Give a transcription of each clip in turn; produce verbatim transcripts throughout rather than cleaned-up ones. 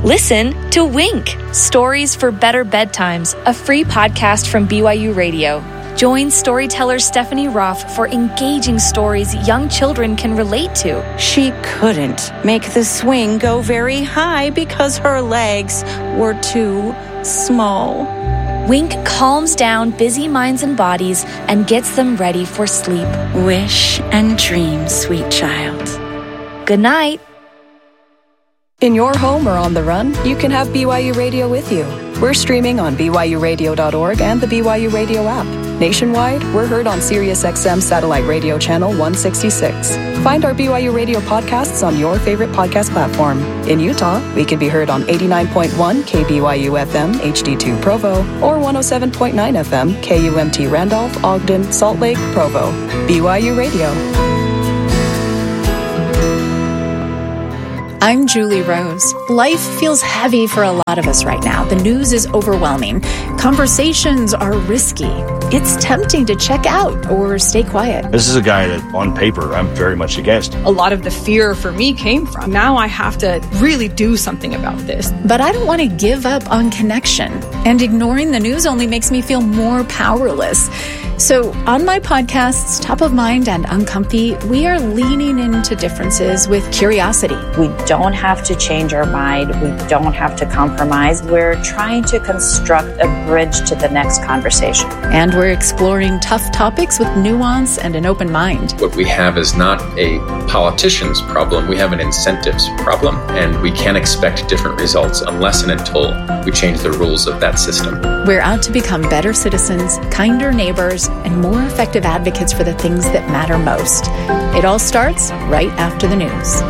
Listen to Wink, Stories for Better Bedtimes, a free podcast from B Y U Radio. Join storyteller Stephanie Roth for engaging stories young children can relate to. She couldn't make the swing go very high because her legs were too small. Wink calms down busy minds and bodies and gets them ready for sleep. Wish and dream, sweet child. Good night. In your home or on the run, you can have B Y U Radio with you. We're streaming on B Y U radio dot org and the B Y U Radio app. Nationwide, we're heard on SiriusXM Satellite Radio Channel one sixty-six. Find our B Y U Radio podcasts on your favorite podcast platform. In Utah, we can be heard on eighty-nine point one K B Y U F M H D two Provo or one oh seven point nine F M K U M T Randolph, Ogden, Salt Lake, Provo. B Y U Radio. I'm Julie Rose. Life feels heavy for a lot of us right now. The news is overwhelming. Conversations are risky. It's tempting to check out or stay quiet. This is a guy that, on paper, I'm very much against. A lot of the fear for me came from, now I have to really do something about this. But I don't want to give up on connection. And ignoring the news only makes me feel more powerless. So on my podcasts, Top of Mind and Uncomfy, we are leaning into differences with curiosity. We don't have to change our mind. We don't have to compromise. We're trying to construct a bridge to the next conversation. And we're exploring tough topics with nuance and an open mind. What we have is not a politician's problem. We have an incentives problem, and we can't expect different results unless and until we change the rules of that system. We're out to become better citizens, kinder neighbors, and more effective advocates for the things that matter most. It all starts right after the news.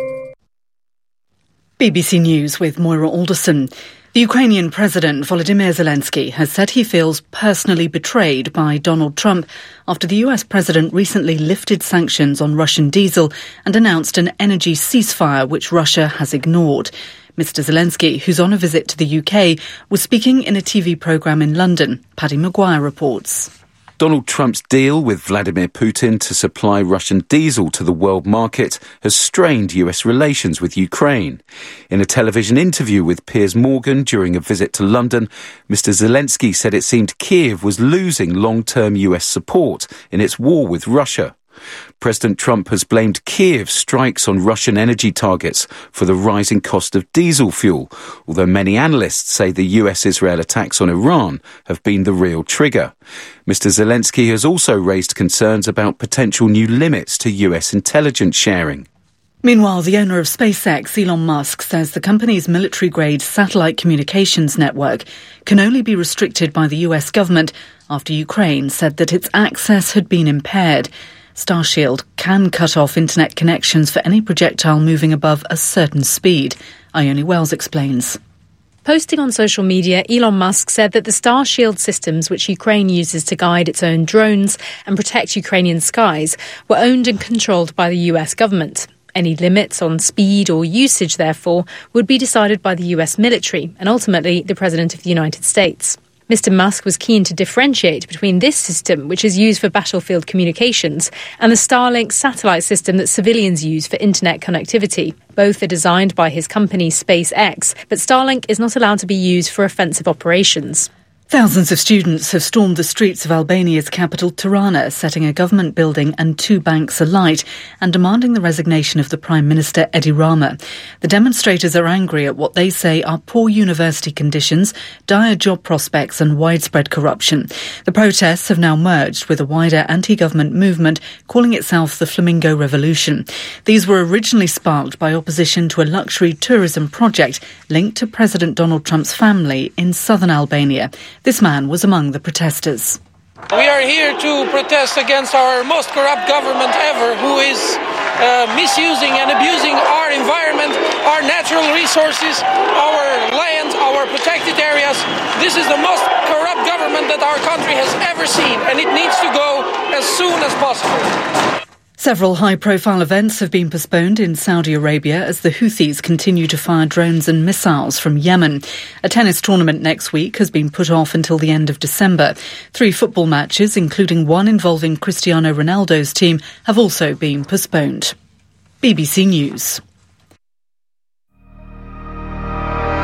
B B C News with Moira Alderson. The Ukrainian President Volodymyr Zelensky has said he feels personally betrayed by Donald Trump after the U S President recently lifted sanctions on Russian diesel and announced an energy ceasefire which Russia has ignored. Mister Zelensky, who's on a visit to the U K, was speaking in a T V programme in London. Paddy Maguire reports. Donald Trump's deal with Vladimir Putin to supply Russian diesel to the world market has strained U S relations with Ukraine. In a television interview with Piers Morgan during a visit to London, Mister Zelensky said it seemed Kiev was losing long-term U S support in its war with Russia. President Trump has blamed Kiev's strikes on Russian energy targets for the rising cost of diesel fuel, although many analysts say the U S-Israel attacks on Iran have been the real trigger. Mister Zelensky has also raised concerns about potential new limits to U S intelligence sharing. Meanwhile, the owner of SpaceX, Elon Musk, says the company's military-grade satellite communications network can only be restricted by the U S government after Ukraine said that its access had been impaired. Starshield can cut off internet connections for any projectile moving above a certain speed. Ione Wells explains. Posting on social media, Elon Musk said that the Starshield systems, which Ukraine uses to guide its own drones and protect Ukrainian skies, were owned and controlled by the U S government. Any limits on speed or usage, therefore, would be decided by the U S military and ultimately the President of the United States. Mister Musk was keen to differentiate between this system, which is used for battlefield communications, and the Starlink satellite system that civilians use for internet connectivity. Both are designed by his company SpaceX, but Starlink is not allowed to be used for offensive operations. Thousands of students have stormed the streets of Albania's capital, Tirana, setting a government building and two banks alight and demanding the resignation of the Prime Minister, Edi Rama. The demonstrators are angry at what they say are poor university conditions, dire job prospects and widespread corruption. The protests have now merged with a wider anti-government movement calling itself the Flamingo Revolution. These were originally sparked by opposition to a luxury tourism project linked to President Donald Trump's family in southern Albania. This man was among the protesters. We are here to protest against our most corrupt government ever, who is uh, misusing and abusing our environment, our natural resources, our land, our protected areas. This is the most corrupt government that our country has ever seen, and it needs to go as soon as possible. Several high-profile events have been postponed in Saudi Arabia as the Houthis continue to fire drones and missiles from Yemen. A tennis tournament next week has been put off until the end of December. Three football matches, including one involving Cristiano Ronaldo's team, have also been postponed. B B C News.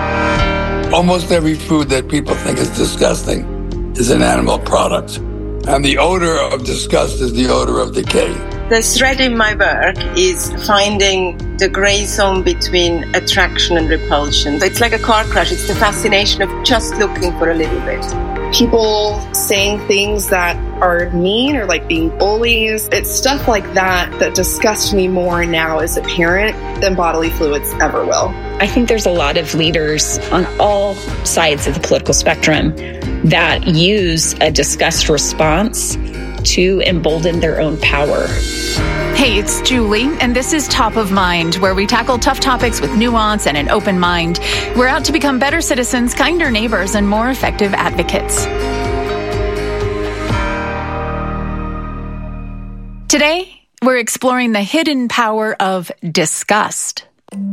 Almost every food that people think is disgusting is an animal product. And the odor of disgust is the odor of decay. The thread in my work is finding the gray zone between attraction and repulsion. It's like a car crash. It's the fascination of just looking for a little bit. People saying things that are mean or like being bullies. It's stuff like that that disgusts me more now as a parent than bodily fluids ever will. I think there's a lot of leaders on all sides of the political spectrum that use a disgust response to embolden their own power. Hey, it's Julie, and this is Top of Mind, where we tackle tough topics with nuance and an open mind. We're out to become better citizens, kinder neighbors, and more effective advocates. Today, we're exploring the hidden power of disgust.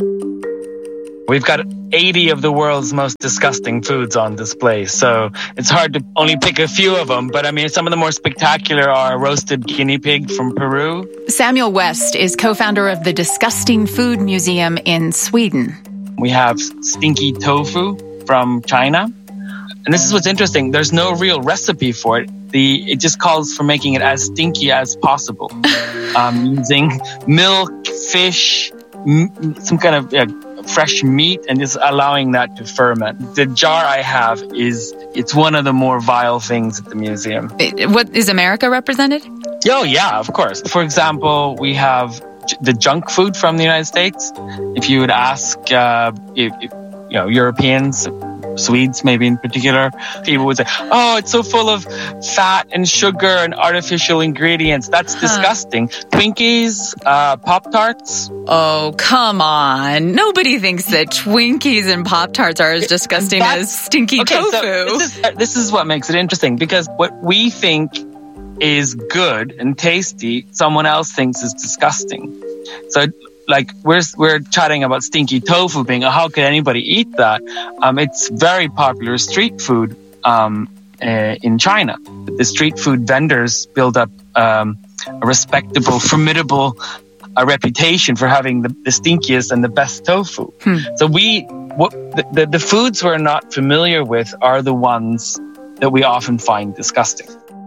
We've got eighty of the world's most disgusting foods on display, so it's hard to only pick a few of them. But I mean, some of the more spectacular are roasted guinea pig from Peru. Samuel West is co-founder of the Disgusting Food Museum in Sweden. We have stinky tofu from China. And this is what's interesting. There's no real recipe for it. The It just calls for making it as stinky as possible. um, using milk, fish, m- some kind of... Uh, fresh meat and just allowing that to ferment. The jar I have is, it's one of the more vile things at the museum. What, is America represented? Oh, yeah, of course. For example, we have j- the junk food from the United States. If you would ask, uh, if, if, you know, Europeans, Swedes maybe in particular, people would say, oh, it's so full of fat and sugar and artificial ingredients. That's huh. disgusting. Twinkies, uh, Pop-Tarts. Oh, come on. Nobody thinks that Twinkies and Pop-Tarts are as disgusting That's, as stinky okay, tofu. So this, is, this is what makes it interesting, because what we think is good and tasty, someone else thinks is disgusting. So like we're we're chatting about stinky tofu being, oh, how could anybody eat that? Um, it's very popular street food um, uh, in China. The street food vendors build up um, a respectable, formidable uh, reputation for having the, the stinkiest and the best tofu. Hmm. So we, what the, the, the foods we're not familiar with are the ones that we often find disgusting.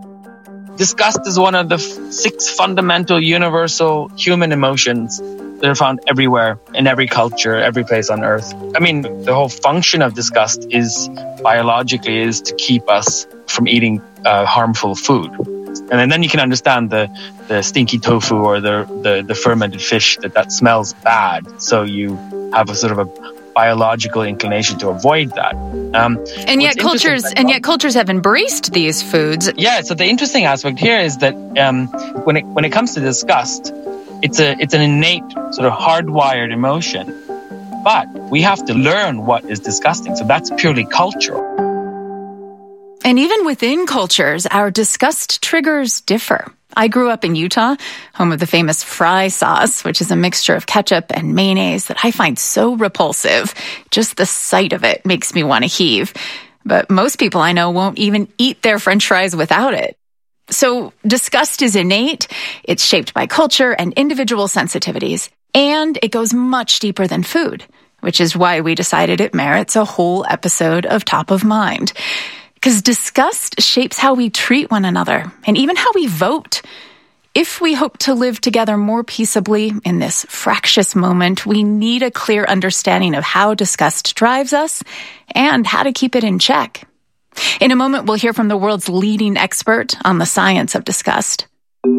Disgust is one of the f- six fundamental universal human emotions that are found everywhere, in every culture, every place on earth. I mean, the whole function of disgust is, biologically, is to keep us from eating uh, harmful food. And then, then you can understand the, the stinky tofu or the, the, the fermented fish, that that smells bad. So you have a sort of a biological inclination to avoid that. Um, and yet cultures, and yet cultures have embraced these foods. Yeah. So the interesting aspect here is that um, when it when it comes to disgust, it's a it's an innate sort of hardwired emotion, but we have to learn what is disgusting. So that's purely cultural. And even within cultures, our disgust triggers differ. I grew up in Utah, home of the famous fry sauce, which is a mixture of ketchup and mayonnaise that I find so repulsive. Just the sight of it makes me want to heave. But most people I know won't even eat their French fries without it. So disgust is innate, it's shaped by culture and individual sensitivities, and it goes much deeper than food, which is why we decided it merits a whole episode of Top of Mind. Because disgust shapes how we treat one another and even how we vote. If we hope to live together more peaceably in this fractious moment, we need a clear understanding of how disgust drives us and how to keep it in check. In a moment, we'll hear from the world's leading expert on the science of disgust.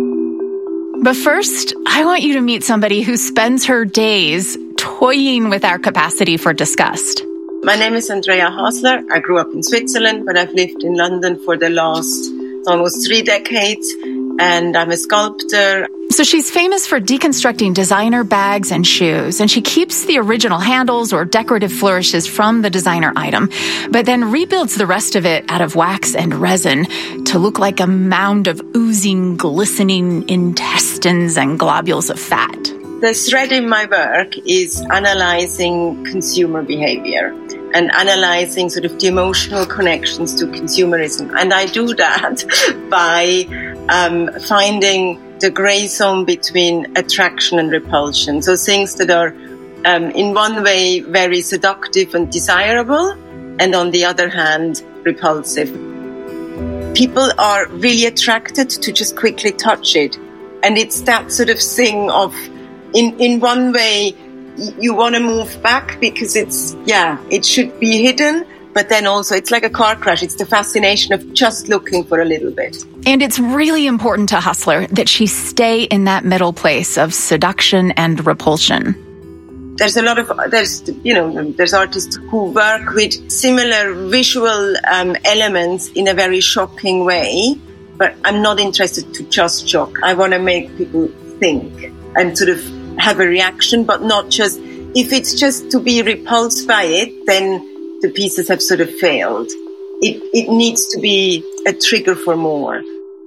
But first, I want you to meet somebody who spends her days toying with our capacity for disgust. My name is Andrea Hasler. I grew up in Switzerland, but I've lived in London for the last almost three decades, and I'm a sculptor. So she's famous for deconstructing designer bags and shoes, and she keeps the original handles or decorative flourishes from the designer item, but then rebuilds the rest of it out of wax and resin to look like a mound of oozing, glistening intestines and globules of fat. The thread in my work is analyzing consumer behavior and analyzing sort of the emotional connections to consumerism. And I do that by um, finding the gray zone between attraction and repulsion. So things that are um, in one way very seductive and desirable, and on the other hand, repulsive. People are really attracted to just quickly touch it. And it's that sort of thing of, in, in one way, you want to move back because it's, yeah, it should be hidden. But then also, it's like a car crash. It's the fascination of just looking for a little bit. And it's really important to Hustler that she stay in that middle place of seduction and repulsion. There's a lot of, there's, you know, there's artists who work with similar visual um, elements in a very shocking way. But I'm not interested to just shock. I want to make people think and sort of have a reaction, but not just, if it's just to be repulsed by it, then the pieces have sort of failed. It it needs to be a trigger for more.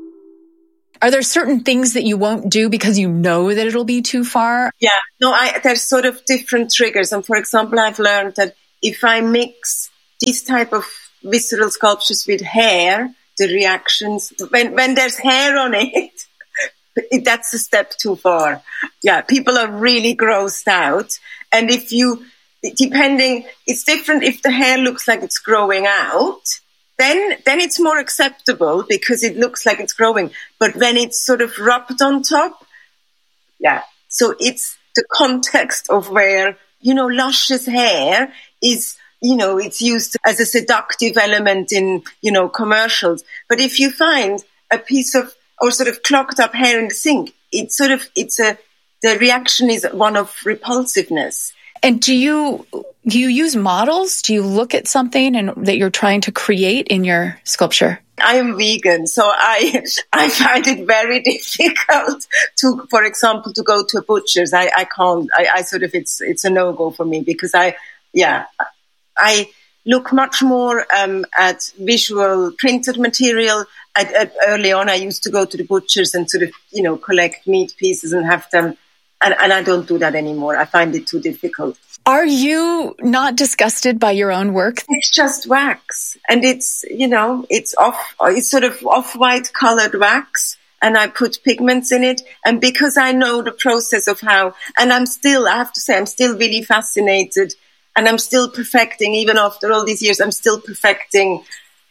Are there certain things that you won't do because you know that it'll be too far? Yeah, no, I, there's sort of different triggers. And for example, I've learned that if I mix these type of visceral sculptures with hair, the reactions, when, when there's hair on it, it, that's a step too far. Yeah, people are really grossed out. And if you, depending, it's different if the hair looks like it's growing out, then then it's more acceptable because it looks like it's growing. But when it's sort of rubbed on top, yeah. So it's the context of where, you know, luscious hair is, you know, it's used as a seductive element in, you know, commercials. But if you find a piece of, or sort of clogged up hair in the sink, it's sort of, it's a, the reaction is one of repulsiveness. And do you do you use models? Do you look at something and that you're trying to create in your sculpture? I am vegan, so I I find it very difficult to, for example, to go to a butcher's. I, I can't. I, I sort of it's it's a no go for me because I yeah I look much more um, at visual printed material. I, I, early on, I used to go to the butcher's and sort of you know collect meat pieces and have them. And, and I don't do that anymore. I find it too difficult. Are you not disgusted by your own work? It's just wax. And it's, you know, it's off, it's sort of off-white colored wax. And I put pigments in it. And because I know the process of how, and I'm still, I have to say, I'm still really fascinated. And I'm still perfecting, even after all these years, I'm still perfecting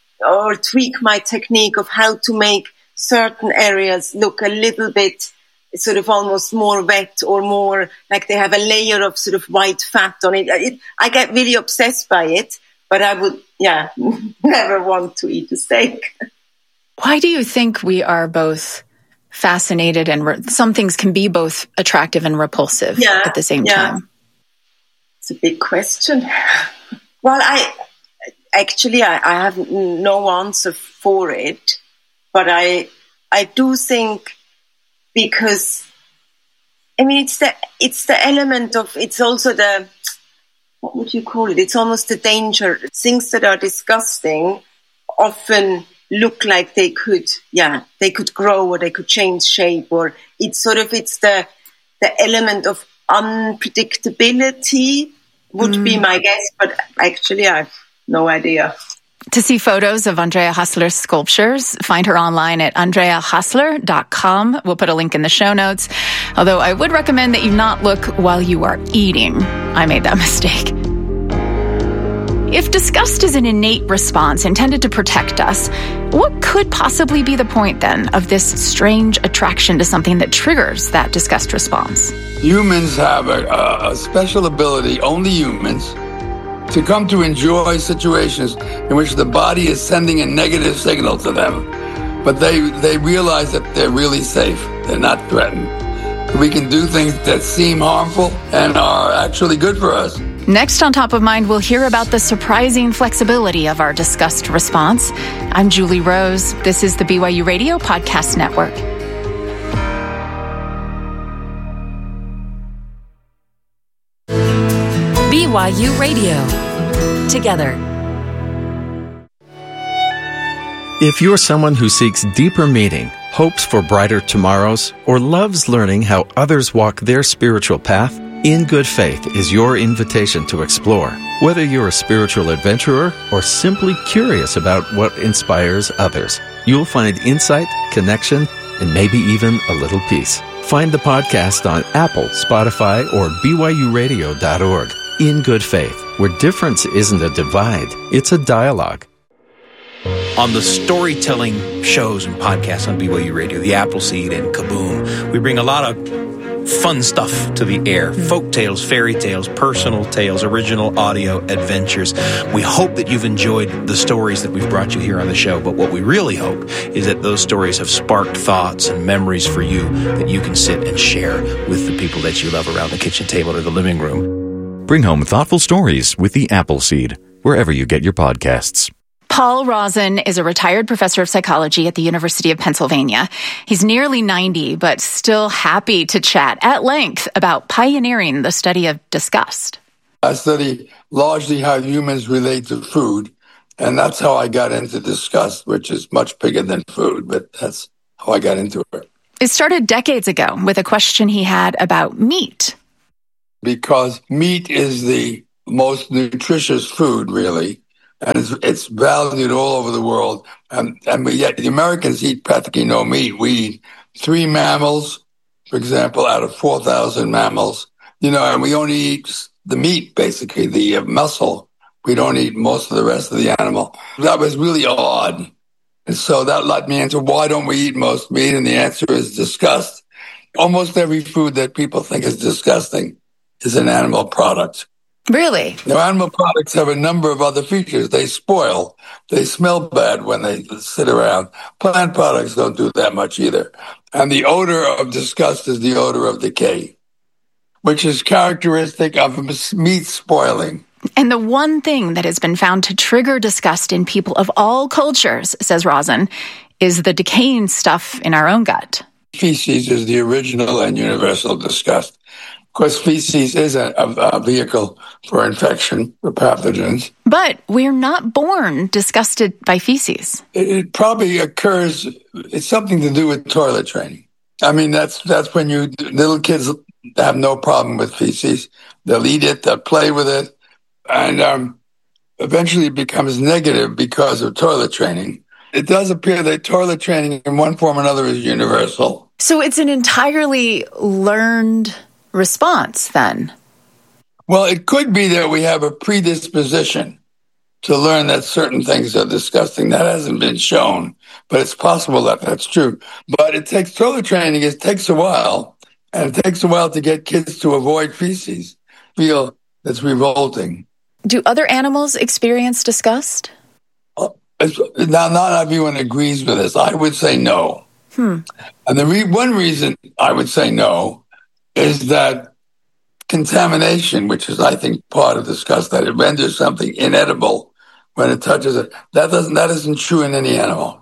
or tweak my technique of how to make certain areas look a little bit sort of almost more wet or more like they have a layer of sort of white fat on it. it. I get really obsessed by it, but I would, yeah, never want to eat a steak. Why do you think we are both fascinated and re- some things can be both attractive and repulsive yeah, at the same yeah. time? It's a big question. Well, I actually, I, I have no answer for it, but I, I do think because, I mean, it's the, it's the element of, it's also the, what would you call it? It's almost the danger. Things that are disgusting often look like they could, yeah, they could grow or they could change shape, or it's sort of, it's the, the element of unpredictability would mm. be my guess, but actually I have no idea. To see photos of Andrea Hustler's sculptures, find her online at andrea hustler dot com. We'll put a link in the show notes. Although I would recommend that you not look while you are eating. I made that mistake. If disgust is an innate response intended to protect us, what could possibly be the point then of this strange attraction to something that triggers that disgust response? Humans have a, a special ability, only humans, to come to enjoy situations in which the body is sending a negative signal to them. But they, they realize that they're really safe. They're not threatened. We can do things that seem harmful and are actually good for us. Next on Top of Mind, we'll hear about the surprising flexibility of our disgust response. I'm Julie Rose. This is the B Y U Radio Podcast Network. B Y U Radio. Together. If you're someone who seeks deeper meaning, hopes for brighter tomorrows, or loves learning how others walk their spiritual path, In Good Faith is your invitation to explore. Whether you're a spiritual adventurer or simply curious about what inspires others, you'll find insight, connection, and maybe even a little peace. Find the podcast on Apple, Spotify, or B Y U radio dot org. In Good Faith, where difference isn't a divide, it's a dialogue. On the storytelling shows and podcasts on B Y U Radio, the Appleseed and Kaboom, we bring a lot of fun stuff to the air. Folk tales, fairy tales, personal tales, original audio adventures. We hope that you've enjoyed the stories that we've brought you here on the show, but what we really hope is that those stories have sparked thoughts and memories for you that you can sit and share with the people that you love around the kitchen table or the living room. Bring home thoughtful stories with the Appleseed, wherever you get your podcasts. Paul Rozin is a retired professor of psychology at the University of Pennsylvania. He's nearly ninety, but still happy to chat at length about pioneering the study of disgust. I study largely how humans relate to food, and that's how I got into disgust, which is much bigger than food, but that's how I got into it. It started decades ago with a question he had about meat. Because meat is the most nutritious food, really. And it's, it's valued all over the world. And, and we, yet the Americans eat practically no meat. We eat three mammals, for example, out of four thousand mammals. You know, and we only eat the meat, basically, the uh, muscle. We don't eat most of the rest of the animal. That was really odd. And so that led me into why don't we eat most meat? And the answer is disgust. Almost every food that people think is disgusting is an animal product. Really? Now, animal products have a number of other features. They spoil. They smell bad when they sit around. Plant products don't do that much either. And the odor of disgust is the odor of decay, which is characteristic of meat spoiling. And the one thing that has been found to trigger disgust in people of all cultures, says Rozin, is the decaying stuff in our own gut. Feces is the original and universal disgust. Of course, feces is a, a, a vehicle for infection, for pathogens. But we're not born disgusted by feces. It, it probably occurs, it's something to do with toilet training. I mean, that's that's when you, little kids have no problem with feces. They'll eat it, they'll play with it, and um, eventually it becomes negative because of toilet training. It does appear that toilet training in one form or another is universal. So it's an entirely learned response, then? Well, it could be that we have a predisposition to learn that certain things are disgusting. That hasn't been shown, but it's possible that that's true. But it takes toilet training. It takes a while, and it takes a while to get kids to avoid feces, feel it's revolting. Do other animals experience disgust? Now, not everyone agrees with this. I would say no. Hmm. And the re- one reason I would say no is that contamination, which is, I think, part of disgust, that it renders something inedible when it touches it. That doesn't, that isn't true in any animal.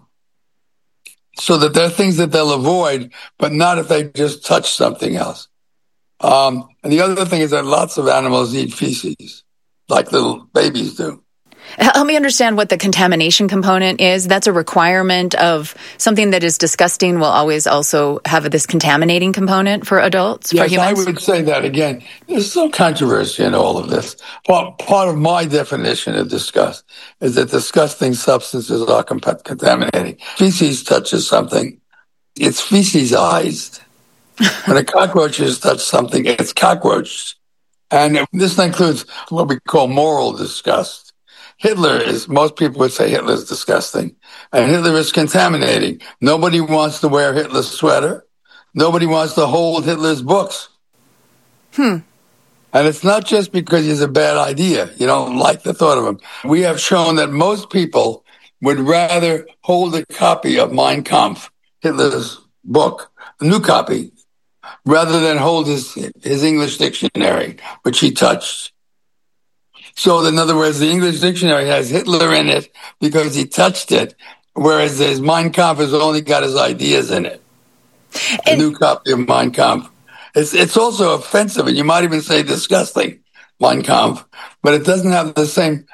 So that there are things that they'll avoid, but not if they just touch something else. Um, and the other thing is that lots of animals eat feces, like little babies do. Help me understand what the contamination component is. That's a requirement of something that is disgusting will always also have this contaminating component for adults, yes, for humans? I would say that again. There's some controversy in all of this. Part, part of my definition of disgust is that disgusting substances are contaminating. Feces touches something, it's fecesized. When a cockroach has touched something, it's cockroached. And this includes what we call moral disgust. Hitler is, most people would say Hitler is disgusting. And Hitler is contaminating. Nobody wants to wear Hitler's sweater. Nobody wants to hold Hitler's books. Hmm. And it's not just because he's a bad idea. You don't like the thought of him. We have shown that most people would rather hold a copy of Mein Kampf, Hitler's book, a new copy, rather than hold his, his English dictionary, which he touched. So, in other words, the English dictionary has Hitler in it because he touched it, whereas his Mein Kampf has only got his ideas in it. A new copy of Mein Kampf. It's, it's also offensive, and you might even say disgusting, Mein Kampf, but it doesn't have the same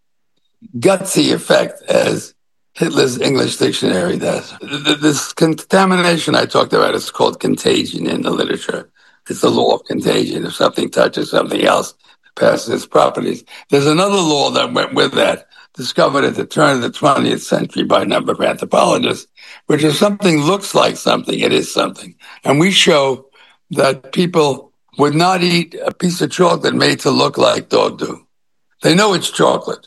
gutsy effect as Hitler's English dictionary does. This contamination I talked about is called contagion in the literature. It's the law of contagion. If something touches something else, passes its properties. There's another law that went with that, discovered at the turn of the twentieth century by a number of anthropologists, which if something looks like something, it is something. And we show that people would not eat a piece of chocolate made to look like dog do. They know it's chocolate.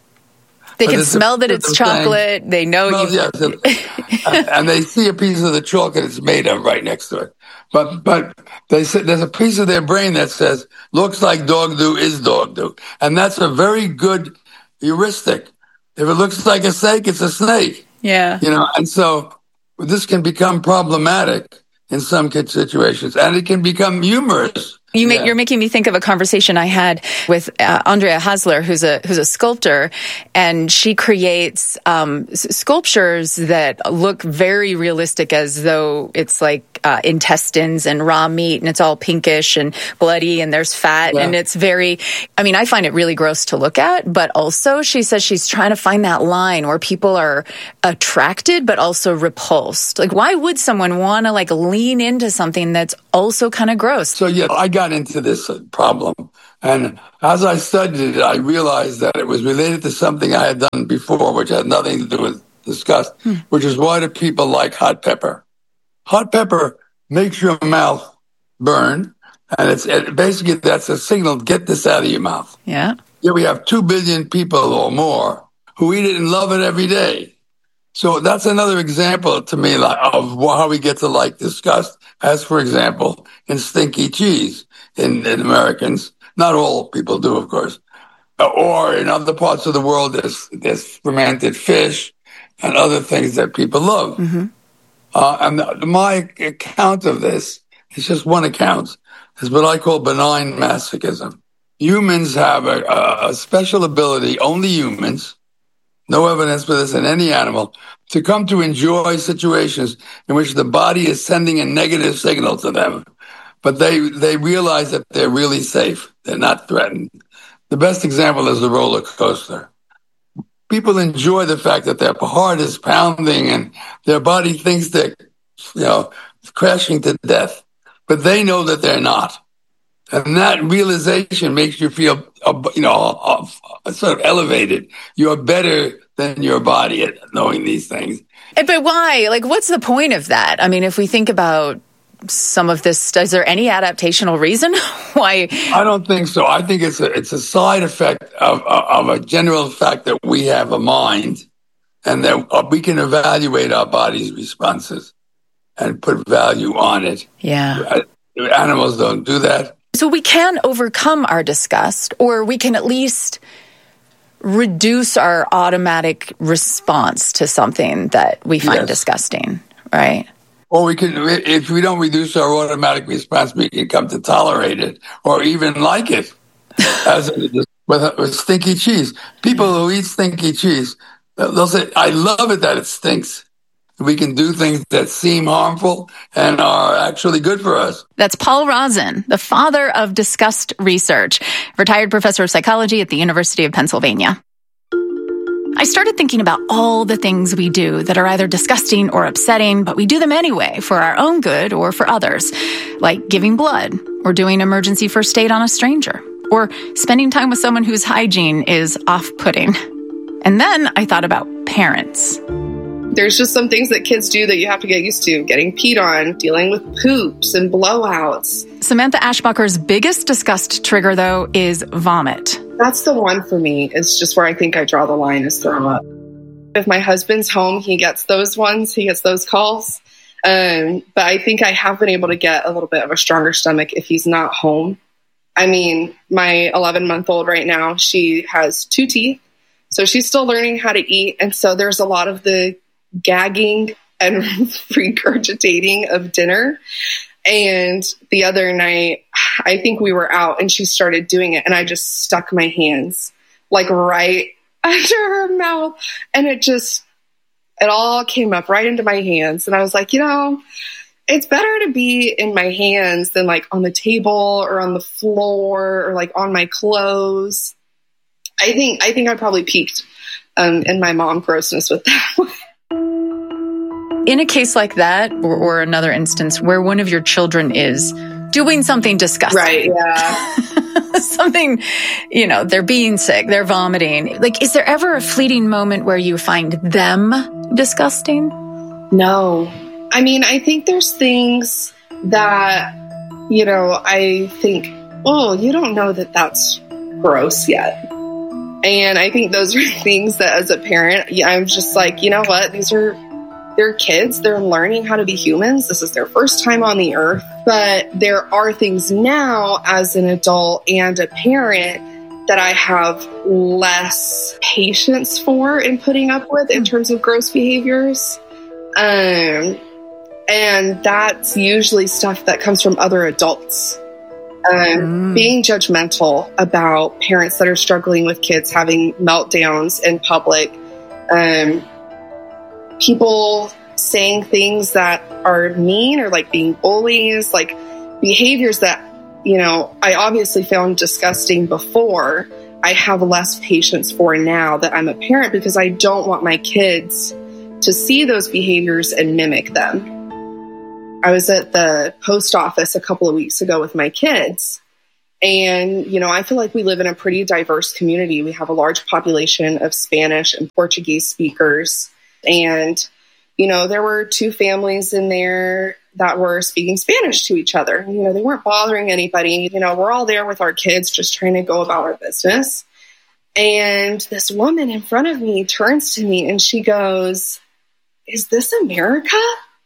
They can smell that it's chocolate. Saying, they know you. Yes, and, and they see a piece of the chocolate it's made of right next to it. But but they say there's a piece of their brain that says looks like dog do is dog do, and that's a very good heuristic. If it looks like a snake, it's a snake. Yeah, you know, and so this can become problematic in some kid situations, and it can become humorous. You make, yeah. You're making me think of a conversation I had with uh, Andrea Hasler, who's a who's a sculptor, and she creates um, s- sculptures that look very realistic, as though it's like uh, intestines and raw meat, and it's all pinkish and bloody, and there's fat, yeah. and it's very. I mean, I find it really gross to look at, but also she says she's trying to find that line where people are attracted but also repulsed. Like, why would someone want to like lean into something that's also kind of gross? So yeah, I got into this problem, and as I studied it, I realized that it was related to something I had done before, which had nothing to do with disgust, hmm. which is why do people like hot pepper? Hot pepper makes your mouth burn, and it's it, basically that's a signal, get this out of your mouth. Yeah. Here we have two billion people or more who eat it and love it every day. So that's another example to me like, of how we get to like disgust, as, for example, in stinky cheese in, in Americans. Not all people do, of course. Or in other parts of the world, there's, there's fermented fish and other things that people love. Mm-hmm. Uh, and my account of this is just one account. Is what I call benign masochism. Humans have a, a special ability, only humans, no evidence for this in any animal, to come to enjoy situations in which the body is sending a negative signal to them. But they, they realize that they're really safe. They're not threatened. The best example is the roller coaster. People enjoy the fact that their heart is pounding and their body thinks they're, you know, crashing to death. But they know that they're not. And that realization makes you feel, you know, sort of elevated. You're better than your body at knowing these things. But why? Like, what's the point of that? I mean, if we think about some of this, is there any adaptational reason why? I don't think so. I think it's a, it's a side effect of, of a general fact that we have a mind and that we can evaluate our body's responses and put value on it. Yeah. Animals don't do that. So we can overcome our disgust, or we can at least reduce our automatic response to something that we find yes. disgusting, right? Or we can, if we don't reduce our automatic response, we can come to tolerate it or even like it. As with, with stinky cheese. People who eat stinky cheese, they'll say, I love it that it stinks. We can do things that seem harmful and are actually good for us. That's Paul Rozin, the father of disgust research, retired professor of psychology at the University of Pennsylvania. I started thinking about all the things we do that are either disgusting or upsetting, but we do them anyway for our own good or for others, like giving blood or doing emergency first aid on a stranger or spending time with someone whose hygiene is off-putting. And then I thought about parents. There's just some things that kids do that you have to get used to. Getting peed on, dealing with poops and blowouts. Samantha Ashbacher's biggest disgust trigger, though, is vomit. That's the one for me. It's just where I think I draw the line is throw up. If my husband's home, he gets those ones. He gets those calls. Um, but I think I have been able to get a little bit of a stronger stomach if he's not home. I mean, my eleven-month-old right now, she has two teeth. So she's still learning how to eat. And so there's a lot of the gagging and regurgitating of dinner. And the other night, I think we were out and she started doing it and I just stuck my hands like right under her mouth and it just, it all came up right into my hands. And I was like, you know, it's better to be in my hands than like on the table or on the floor or like on my clothes. I think, I think I probably peaked um, in my mom grossness with that one. In a case like that, or, or another instance where one of your children is doing something disgusting. Right, yeah. Something, you know, they're being sick, they're vomiting. Like, is there ever a fleeting moment where you find them disgusting? No. I mean, I think there's things that you know, I think, oh, you don't know that that's gross yet. And I think those are things that as a parent, I'm just like, you know what? These are, they're kids. They're learning how to be humans. This is their first time on the earth. But there are things now as an adult and a parent that I have less patience for in putting up with in terms of gross behaviors. Um, and that's usually stuff that comes from other adults. Um, mm. Being judgmental about parents that are struggling with kids having meltdowns in public. Um, people saying things that are mean or like being bullies, like behaviors that, you know, I obviously found disgusting before. I have less patience for now that I'm a parent because I don't want my kids to see those behaviors and mimic them. I was at the post office a couple of weeks ago with my kids. And, you know, I feel like we live in a pretty diverse community. We have a large population of Spanish and Portuguese speakers. And, you know, there were two families in there that were speaking Spanish to each other. You know, they weren't bothering anybody. You know, we're all there with our kids just trying to go about our business. And this woman in front of me turns to me and she goes, "Is this America?"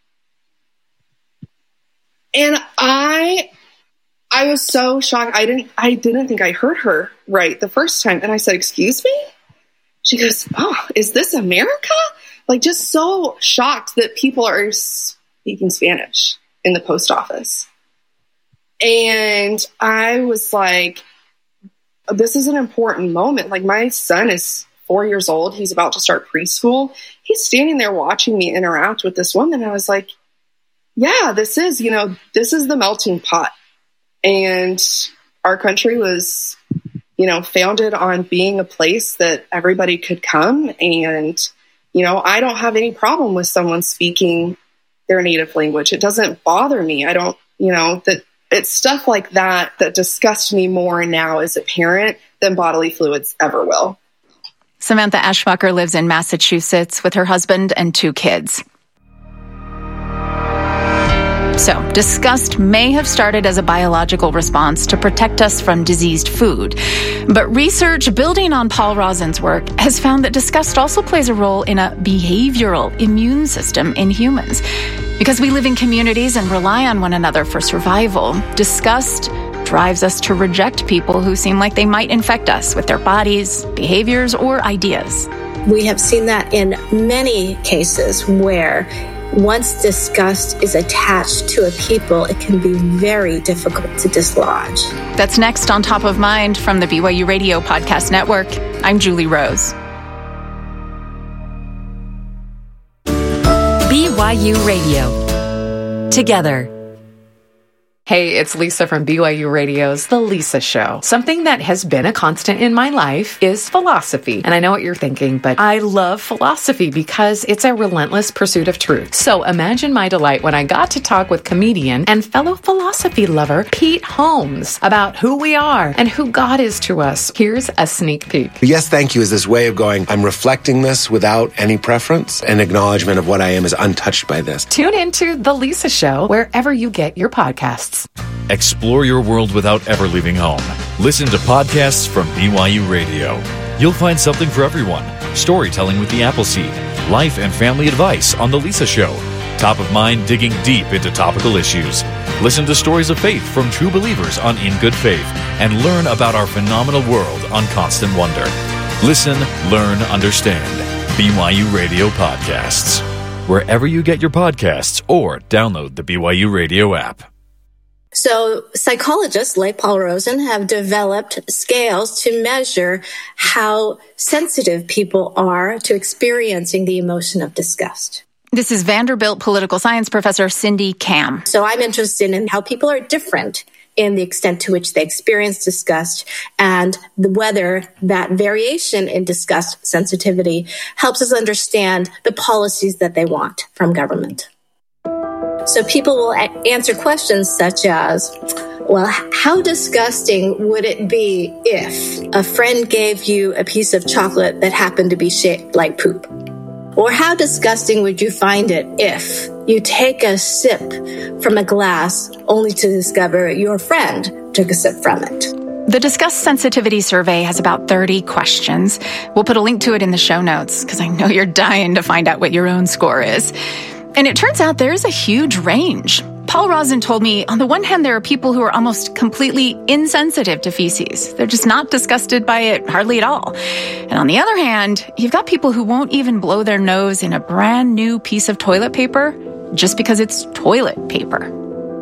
And I, I was so shocked. I didn't, I didn't think I heard her right the first time. And I said, "Excuse me?" She goes, "Oh, is this America?" Like just so shocked that people are speaking Spanish in the post office. And I was like, this is an important moment. Like my son is four years old. He's about to start preschool. He's standing there watching me interact with this woman. And I was like, yeah, this is, you know, this is the melting pot. And our country was, you know, founded on being a place that everybody could come. And, you know, I don't have any problem with someone speaking their native language. It doesn't bother me. I don't, you know, that it's stuff like that that disgusts me more now as a parent than bodily fluids ever will. Samantha Ashbacher lives in Massachusetts with her husband and two kids. So, disgust may have started as a biological response to protect us from diseased food. But research building on Paul Rozin's work has found that disgust also plays a role in a behavioral immune system in humans. Because we live in communities and rely on one another for survival, disgust drives us to reject people who seem like they might infect us with their bodies, behaviors, or ideas. We have seen that in many cases where once disgust is attached to a people, it can be very difficult to dislodge. That's next on Top of Mind from the B Y U Radio Podcast Network. I'm Julie Rose. B Y U Radio. Together. Hey, it's Lisa from B Y U Radio's The Lisa Show. Something that has been a constant in my life is philosophy. And I know what you're thinking, but I love philosophy because it's a relentless pursuit of truth. So imagine my delight when I got to talk with comedian and fellow philosophy lover Pete Holmes about who we are and who God is to us. Here's a sneak peek. Yes, thank you is this way of going, I'm reflecting this without any preference. An acknowledgement of what I am is untouched by this. Tune into The Lisa Show wherever you get your podcasts. Explore your world without ever leaving home. Listen to podcasts from B Y U Radio. You'll find something for everyone. Storytelling with the Appleseed, life and family advice on The Lisa Show, Top of Mind digging deep into topical issues. Listen to stories of faith from true believers on In Good Faith and learn about our phenomenal world on Constant Wonder. Listen, learn, understand. B Y U Radio Podcasts. Wherever you get your podcasts or download the B Y U Radio app. So psychologists like Paul Rozin have developed scales to measure how sensitive people are to experiencing the emotion of disgust. This is Vanderbilt political science professor Cindy Kam. So I'm interested in how people are different in the extent to which they experience disgust and whether that variation in disgust sensitivity helps us understand the policies that they want from government. So people will a- answer questions such as, well, how disgusting would it be if a friend gave you a piece of chocolate that happened to be shaped like poop? Or how disgusting would you find it if you take a sip from a glass only to discover your friend took a sip from it. The Discuss Sensitivity survey has about thirty questions. We'll put a link to it in the show notes because I know you're dying to find out what your own score is. And it turns out there's a huge range. Paul Rozin told me, on the one hand, there are people who are almost completely insensitive to feces. They're just not disgusted by it hardly at all. And on the other hand, you've got people who won't even blow their nose in a brand new piece of toilet paper just because it's toilet paper.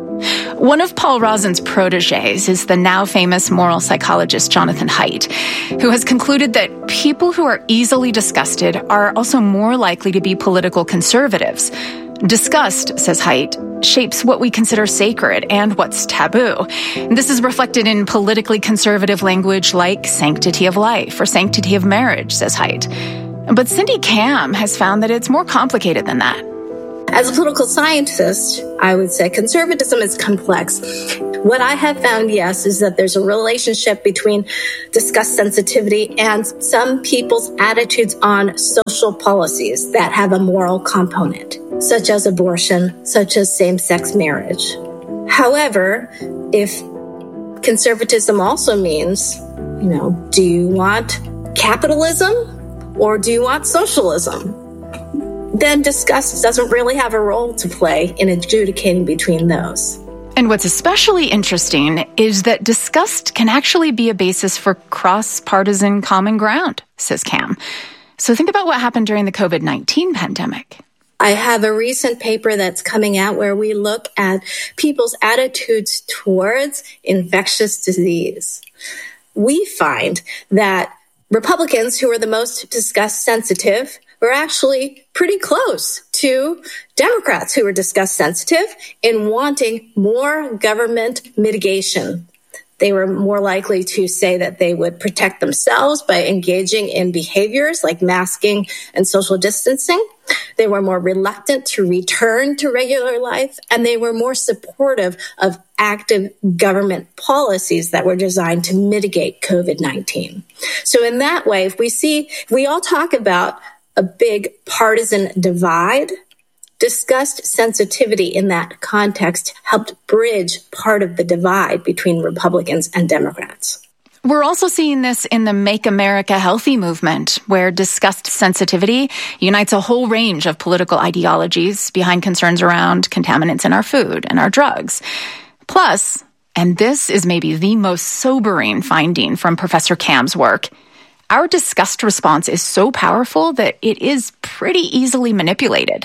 One of Paul Rozin's proteges is the now famous moral psychologist Jonathan Haidt, who has concluded that people who are easily disgusted are also more likely to be political conservatives. Disgust, says Haidt, shapes what we consider sacred and what's taboo. This is reflected in politically conservative language like sanctity of life or sanctity of marriage, says Haidt. But Cindy Kam has found that it's more complicated than that. As a political scientist, I would say conservatism is complex. What I have found, yes, is that there's a relationship between disgust sensitivity and some people's attitudes on social policies that have a moral component, such as abortion, such as same-sex marriage. However, if conservatism also means, you know, do you want capitalism or do you want socialism? Then disgust doesn't really have a role to play in adjudicating between those. And what's especially interesting is that disgust can actually be a basis for cross-partisan common ground, says Kam. So think about what happened during the covid nineteen pandemic. I have a recent paper that's coming out where we look at people's attitudes towards infectious disease. We find that Republicans who are the most disgust sensitive were actually pretty close to Democrats who were disgust sensitive in wanting more government mitigation. They were more likely to say that they would protect themselves by engaging in behaviors like masking and social distancing. They were more reluctant to return to regular life, and they were more supportive of active government policies that were designed to mitigate covid nineteen. So in that way, if we see, if we all talk about a big partisan divide, disgust sensitivity in that context helped bridge part of the divide between Republicans and Democrats. We're also seeing this in the Make America Healthy movement, where disgust sensitivity unites a whole range of political ideologies behind concerns around contaminants in our food and our drugs. Plus, and this is maybe the most sobering finding from Professor Kam's work, our disgust response is so powerful that it is pretty easily manipulated.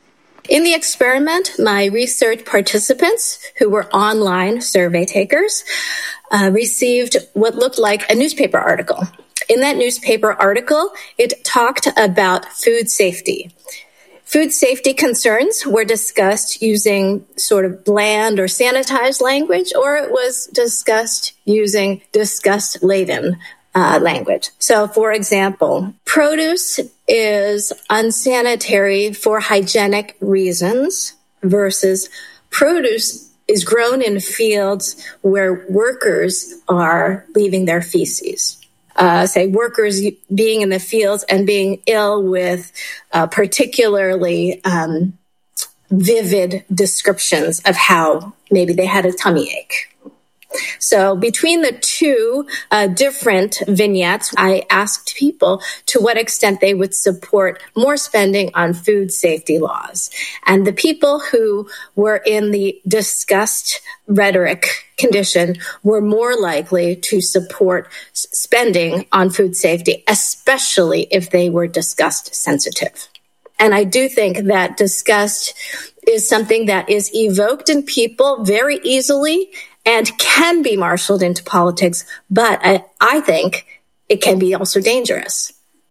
In the experiment, my research participants, who were online survey takers, uh, received what looked like a newspaper article. In that newspaper article, it talked about food safety. Food safety concerns were discussed using sort of bland or sanitized language, or it was discussed using disgust-laden Uh, language. So, for example, produce is unsanitary for hygienic reasons versus produce is grown in fields where workers are leaving their feces. Uh, say workers being in the fields and being ill with uh, particularly um, vivid descriptions of how maybe they had a tummy ache. So between the two uh, different vignettes, I asked people to what extent they would support more spending on food safety laws. And the people who were in the disgust rhetoric condition were more likely to support spending on food safety, especially if they were disgust sensitive. And I do think that disgust is something that is evoked in people very easily and can be marshaled into politics, but I, I think it can be also dangerous.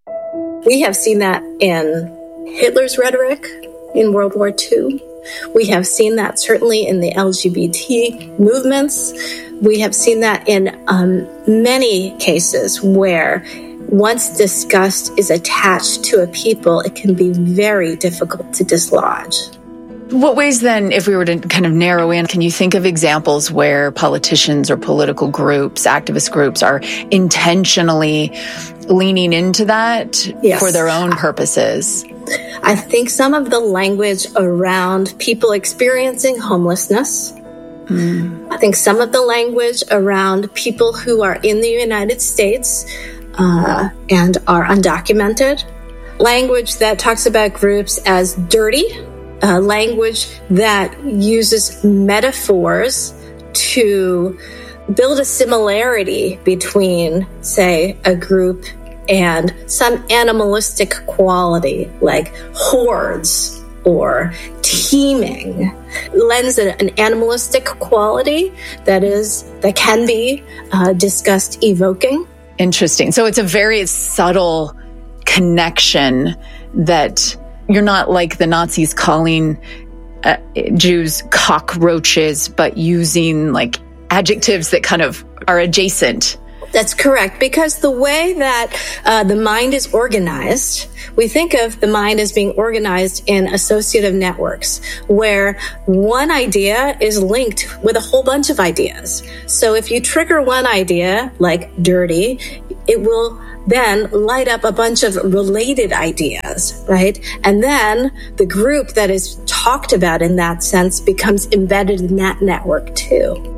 We have seen that in Hitler's rhetoric in World War Two. We have seen that certainly in the L G B T movements. We have seen that in um, many cases where once disgust is attached to a people, it can be very difficult to dislodge. What ways then, if we were to kind of narrow in, can you think of examples where politicians or political groups, activist groups are intentionally leaning into that yes. for their own purposes? I think some of the language around people experiencing homelessness, mm. I think some of the language around people who are in the United States uh, and are undocumented, language that talks about groups as dirty, uh, language that uses metaphors to build a similarity between, say, a group and some animalistic quality like hordes or teeming lends an, an animalistic quality that is that can be uh, disgust evoking. Interesting. So it's a very subtle connection that you're not like the Nazis calling uh, Jews cockroaches, but using like adjectives that kind of are adjacent. That's correct, because the way that uh, the mind is organized, we think of the mind as being organized in associative networks, where one idea is linked with a whole bunch of ideas. So if you trigger one idea, like dirty, it will then light up a bunch of related ideas, right? And then the group that is talked about in that sense becomes embedded in that network too.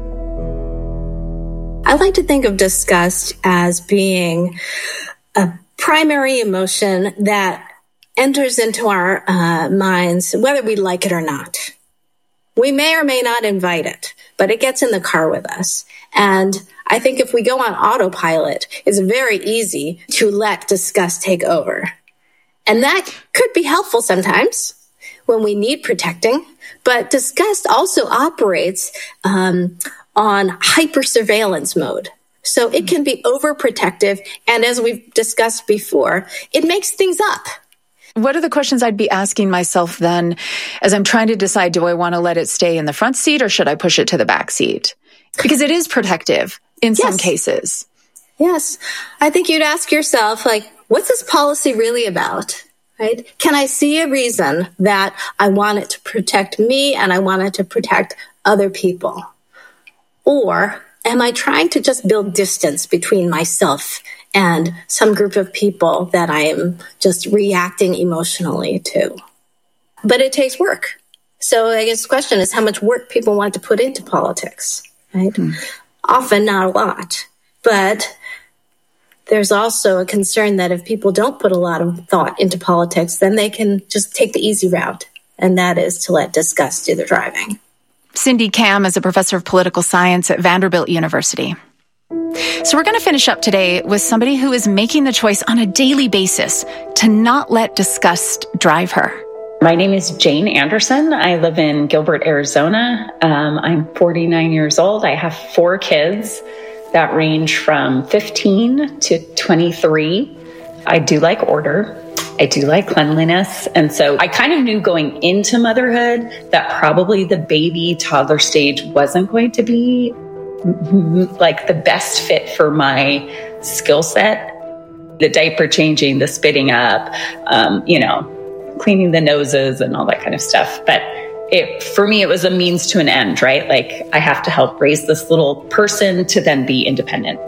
I like to think of disgust as being a primary emotion that enters into our uh, minds, whether we like it or not. We may or may not invite it, but it gets in the car with us. And I think if we go on autopilot, it's very easy to let disgust take over. And that could be helpful sometimes when we need protecting, but disgust also operates um, on hyper-surveillance mode. So it can be overprotective, and as we've discussed before, it makes things up. What are the questions I'd be asking myself then as I'm trying to decide, do I want to let it stay in the front seat or should I push it to the back seat? Because it is protective in yes. some cases. Yes. I think you'd ask yourself, like, what's this policy really about? Right? Can I see a reason that I want it to protect me and I want it to protect other people? Or am I trying to just build distance between myself and some group of people that I am just reacting emotionally to? But it takes work. So I guess the question is how much work people want to put into politics, right? Hmm. Often not a lot. But there's also a concern that if people don't put a lot of thought into politics, then they can just take the easy route, and that is to let disgust do the driving. Cindy Kam is a professor of political science at Vanderbilt University. So we're going to finish up today with somebody who is making the choice on a daily basis to not let disgust drive her. My name is Jane Anderson. I live in Gilbert, Arizona. Um, I'm forty-nine years old. I have four kids that range from fifteen to twenty-three. I do like order. I do like cleanliness. And so I kind of knew going into motherhood that probably the baby toddler stage wasn't going to be like the best fit for my skill set. The diaper changing, the spitting up, um, you know, cleaning the noses and all that kind of stuff. But it, for me, it was a means to an end, right? Like I have to help raise this little person to then be independent.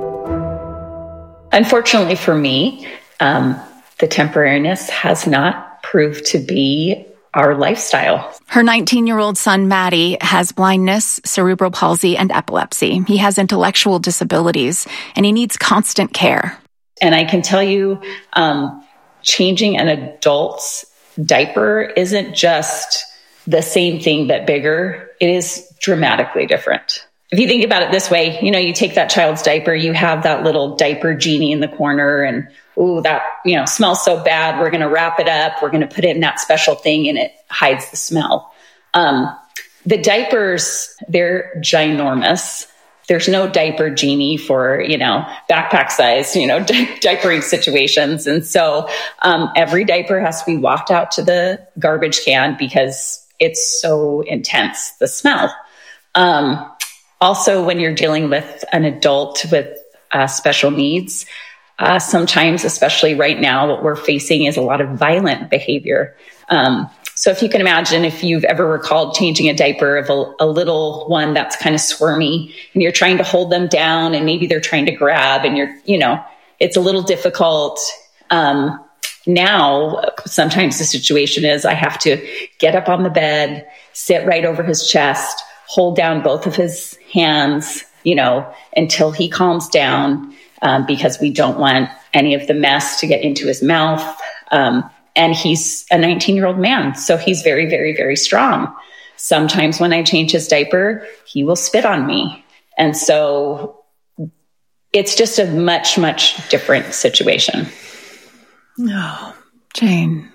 Unfortunately for me, um, the temporariness has not proved to be our lifestyle. Her nineteen-year-old son, Maddie, has blindness, cerebral palsy, and epilepsy. He has intellectual disabilities, and he needs constant care. And I can tell you, um, changing an adult's diaper isn't just the same thing, but bigger. It is dramatically different. If you think about it this way, you know, you take that child's diaper, you have that little diaper genie in the corner and, ooh, that, you know, smells so bad. We're going to wrap it up. We're going to put it in that special thing and it hides the smell. Um, the diapers, they're ginormous. There's no diaper genie for, you know, backpack size, you know, di- diapering situations. And so um, every diaper has to be walked out to the garbage can because it's so intense, the smell. Um, also, when you're dealing with an adult with uh, special needs, uh, sometimes, especially right now, what we're facing is a lot of violent behavior. Um, So if you can imagine, if you've ever recalled changing a diaper of a, a little one that's kind of squirmy and you're trying to hold them down and maybe they're trying to grab and you're, you know, it's a little difficult. Um, now, sometimes the situation is I have to get up on the bed, sit right over his chest, hold down both of his hands, you know, until he calms down, um, because we don't want any of the mess to get into his mouth. Um, And he's a nineteen-year-old man, so he's very, very, very strong. Sometimes when I change his diaper, he will spit on me. And so it's just a much, much different situation. Oh, Jane.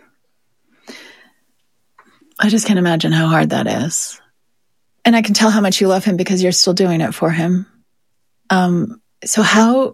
I just can't imagine how hard that is. And I can tell how much you love him because you're still doing it for him. Um, so how,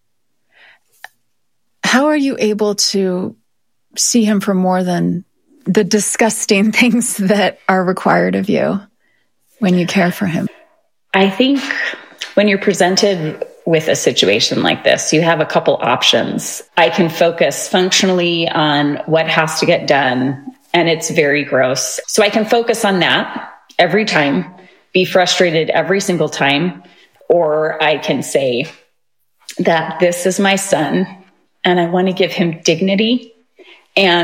how are you able to see him for more than the disgusting things that are required of you when you care for him? I think when you're presented with a situation like this, you have a couple options. I can focus functionally on what has to get done, and it's very gross. So I can focus on that every time, be frustrated every single time, or I can say that this is my son, and I want to give him dignity and